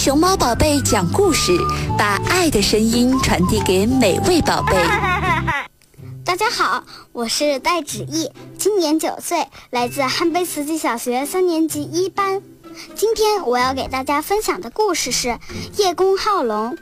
熊猫宝贝讲故事，把爱的声音传递给每位宝贝。 大家好，我是戴芷毅，今年9岁，来自汉碑慈济小学3年级1班。今天我要给大家分享的故事是叶公好龙。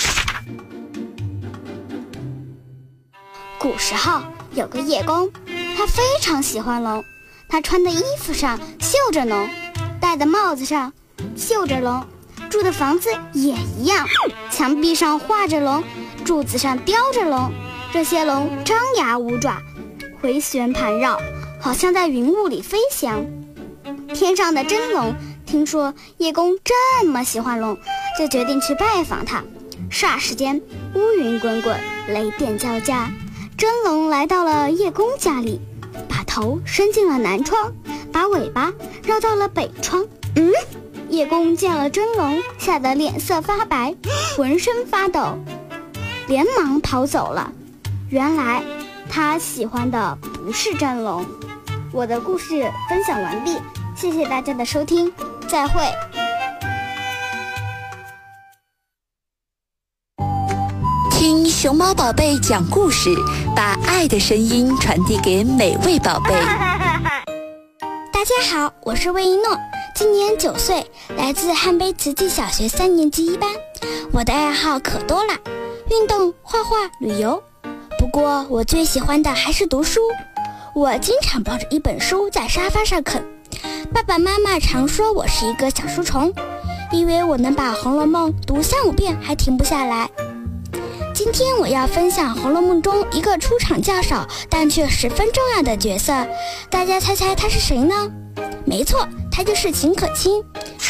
古时候有个叶公，他非常喜欢龙，他穿的衣服上绣着龙，戴的帽子上绣着龙，住的房子也一样，墙壁上画着龙，柱子上雕着龙。这些龙张牙舞爪，回旋盘绕，好像在云雾里飞翔。天上的真龙听说叶公这么喜欢龙，就决定去拜访他。霎时间，乌云滚滚，雷电交加，真龙来到了叶公家里，把头伸进了南窗，把尾巴绕到了北窗。叶公见了真龙，吓得脸色发白，浑身发抖，连忙跑走了。原来他喜欢的不是真龙。我的故事分享完毕，谢谢大家的收听，再会。 听熊猫宝贝讲故事，把爱的声音传递给每位宝贝。 大家好，我是魏一诺，今年9岁，来自汉碑慈济小学3年级1班。我的爱好可多了，运动、画画、旅游。不过我最喜欢的还是读书，我经常抱着一本书在沙发上啃。爸爸妈妈常说我是一个小书虫，以为我能把《红楼梦》读3-5遍还停不下来。今天我要分享《红楼梦》中一个出场较少但却十分重要的角色，大家猜猜他是谁呢？没错，他就是秦可卿。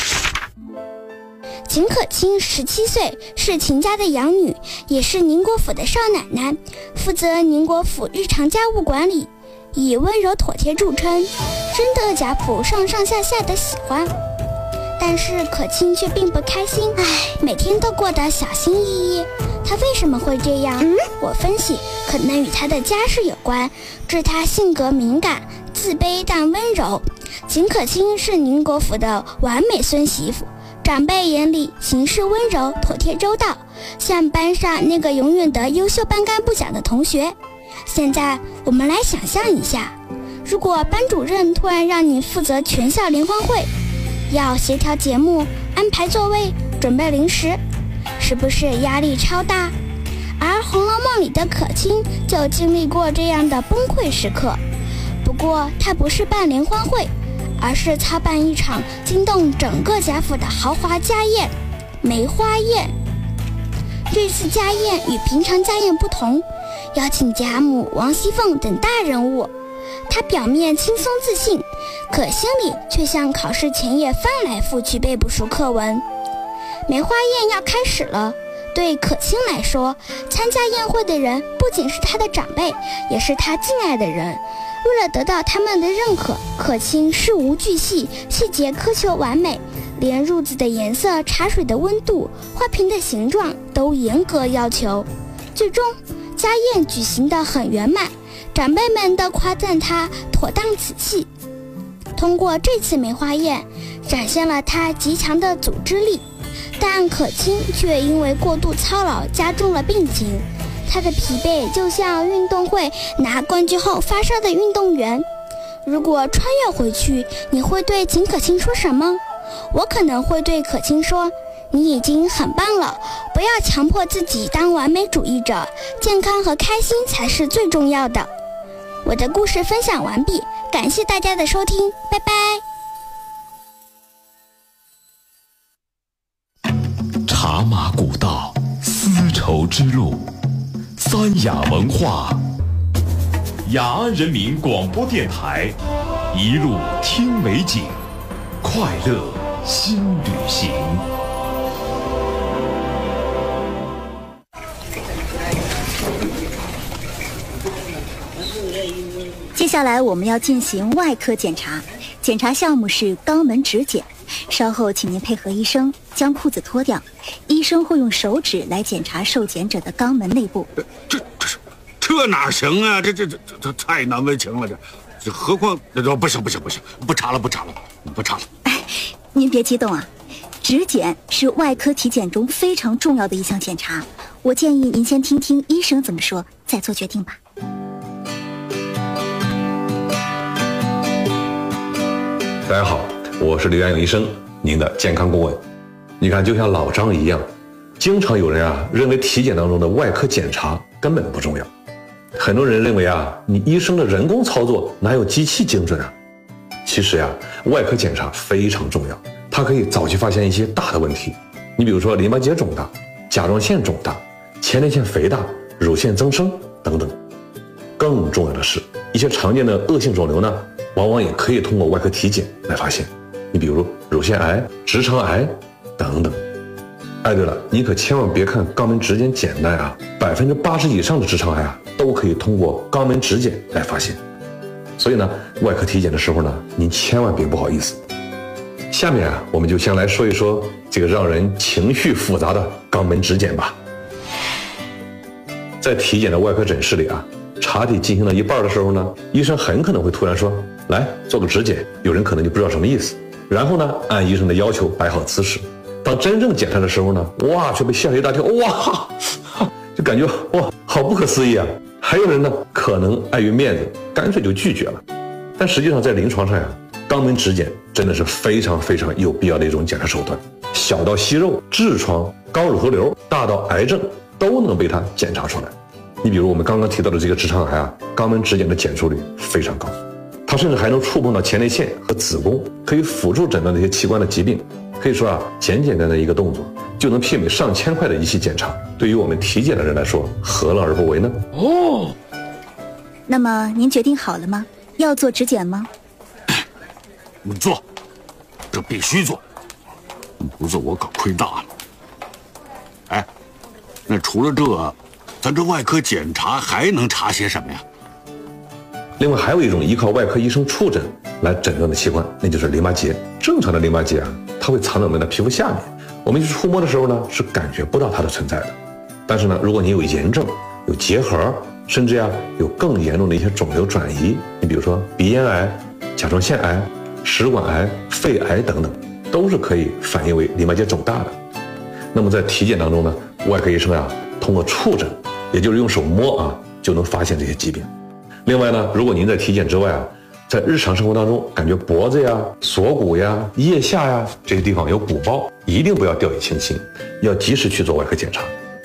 秦可卿17岁，是秦家的养女，也是宁国府的少奶奶，负责宁国府日常家务管理，以温柔妥帖著称，深得贾府上上下下的喜欢。但是可卿却并不开心，每天都过得小心翼翼。她为什么会这样？我分析可能与她的家世有关，致她性格敏感、自卑但温柔。秦可卿是宁国府的完美孙媳妇，长辈眼里行事温柔妥帖周到，像班上那个永远得优秀班干部奖的同学。现在我们来想象一下，如果班主任突然让你负责全校联欢会，要协调节目、安排座位、准备零食，是不是压力超大？而《红楼梦》里的可卿就经历过这样的崩溃时刻，不过她不是办联欢会，而是操办一场惊动整个贾府的豪华家宴——梅花宴。这次家宴与平常家宴不同，邀请贾母、王熙凤等大人物。她表面轻松自信，可心里却像考试前夜翻来覆去背不熟课文。梅花宴要开始了，对可卿来说，参加宴会的人不仅是她的长辈，也是她敬爱的人。为了得到他们的认可，可卿事无巨细，细节苛求完美，连褥子的颜色、茶水的温度、花瓶的形状都严格要求。最终家宴举行得很圆满，长辈们都夸赞她妥当仔细。通过这次梅花宴，展现了她极强的组织力，但可卿却因为过度操劳加重了病情。他的疲惫就像运动会拿冠军后发烧的运动员。如果穿越回去，你会对秦可卿说什么？我可能会对可卿说，你已经很棒了，不要强迫自己当完美主义者，健康和开心才是最重要的。我的故事分享完毕，感谢大家的收听，拜拜。茶马古道，丝绸之路，三雅文化，雅安人民广播电台，一路听美景，快乐新旅行。 接下来我们要进行外科检查，检查项目是肛门指检。稍后请您配合医生将裤子脱掉，医生会用手指来检查受检者的肛门内部。 这哪行啊？这太难为情了，这何况不行，不查了。 您别激动啊， 指检是外科体检中非常重要的一项检查，我建议您先听听医生怎么说，再做决定吧。 大家好，我是刘元勇医生，您的健康顾问。你看，就像老张一样，经常有人认为体检当中的外科检查根本不重要。很多人认为你医生的人工操作哪有机器精准啊？其实外科检查非常重要，它可以早期发现一些大的问题。你比如说淋巴结肿大、甲状腺肿大、前列腺肥大、乳腺增生等等。更重要的是，一些常见的恶性肿瘤呢，往往也可以通过外科体检来发现。你比如乳腺癌、直肠癌等等。对了，你可千万别看肛门指检简单，80%以上的直肠癌都可以通过肛门指检来发现。所以呢，外科体检的时候呢，您千万别不好意思。下面我们就先来说一说这个让人情绪复杂的肛门指检吧。在体检的外科诊室里查体进行到一半的时候呢，医生很可能会突然说，来做个指检，有人可能就不知道什么意思，然后呢，按医生的要求摆好姿势。当真正检查的时候呢，却被吓了一大跳，就感觉好不可思议啊！还有人呢，可能碍于面子，干脆就拒绝了。但实际上在临床上肛门指检真的是非常非常有必要的一种检查手段，小到息肉、痔疮、高乳头瘤，大到癌症，都能被它检查出来。你比如我们刚刚提到的这个直肠癌肛门指检的检出率非常高，它甚至还能触碰到前列腺和子宫，可以辅助诊断这些器官的疾病。可以说简简单的一个动作就能媲美上千块的仪器检查，对于我们体检的人来说，何乐而不为呢？ 那么您决定好了吗？要做指检吗？ 你做，这必须做，不做我可亏大了。那除了这，咱这外科检查还能查些什么呀？ 另外还有一种依靠外科医生触诊来诊断的器官，那就是淋巴结。正常的淋巴结它会藏在我们的皮肤下面，我们去触摸的时候呢，是感觉不到它的存在的。但是呢，如果你有炎症、有结核，甚至有更严重的一些肿瘤转移，你比如说鼻咽癌、甲状腺癌、食管癌、肺癌等等，都是可以反映为淋巴结肿大的。那么在体检当中呢，外科医生通过触诊，也就是用手摸就能发现这些疾病。另外呢，如果您在体检之外在日常生活当中感觉脖子锁骨腋下这些地方有鼓包，一定不要掉以轻心，要及时去做外科检查。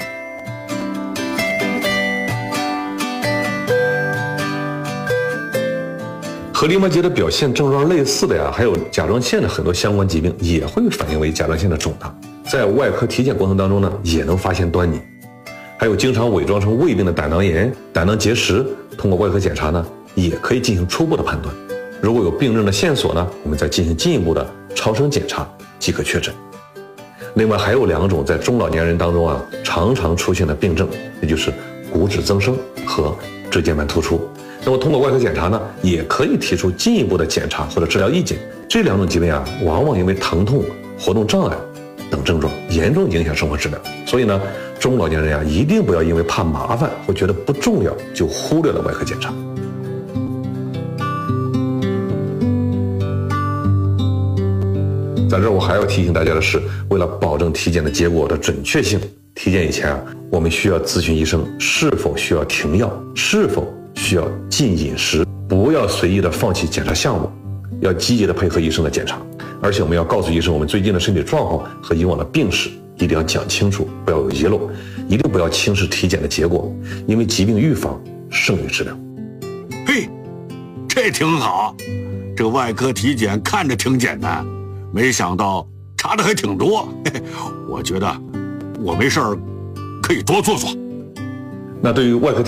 和淋巴结的表现症状类似的还有甲状腺的很多相关疾病也会反映为甲状腺的肿大，在外科体检过程当中呢，也能发现端倪。还有经常伪装成胃病的胆囊炎、胆囊结石，通过外科检查呢，也可以进行初步的判断。如果有病症的线索呢，我们再进行进一步的超声检查即可确诊。另外还有2种在中老年人当中常常出现的病症，也就是骨质增生和椎间盘突出。那么通过外科检查呢，也可以提出进一步的检查或者治疗意见。这2种疾病往往因为疼痛、活动障碍等症状严重影响生活质量，所以呢，中老年人一定不要因为怕麻烦或觉得不重要就忽略了外科检查。在这儿我还要提醒大家的是，为了保证体检的结果的准确性，体检以前我们需要咨询医生是否需要停药，是否需要禁饮食，不要随意的放弃检查项目，要积极的配合医生的检查。而且我们要告诉医生我们最近的身体状况和以往的病史，一定要讲清楚，不要有遗漏，一定不要轻视体检的结果，因为疾病预防胜于治疗。 嘿，这挺好，这个外科体检看着挺简单，没想到查的还挺多。我觉得我没事儿可以多做做。 那对于外科